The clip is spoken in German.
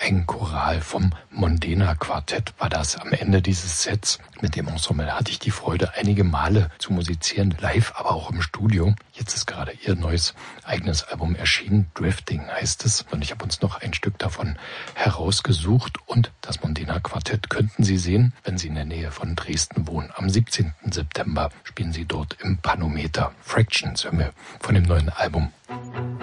Ein Choral vom Mondena Quartett war das am Ende dieses Sets. Mit dem Ensemble hatte ich die Freude, einige Male zu musizieren, live, aber auch im Studio. Jetzt ist gerade ihr neues eigenes Album erschienen, Drifting heißt es. Und ich habe uns noch ein Stück davon herausgesucht. Und das Mondena Quartett könnten Sie sehen, wenn Sie in der Nähe von Dresden wohnen. Am 17. September spielen Sie dort im Panometer. Fractions hören wir von dem neuen Album.